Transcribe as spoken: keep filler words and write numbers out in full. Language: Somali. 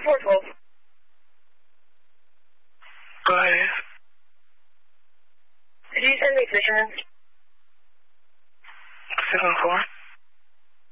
four twelve. Go ahead. Did you send me pictures? seven four.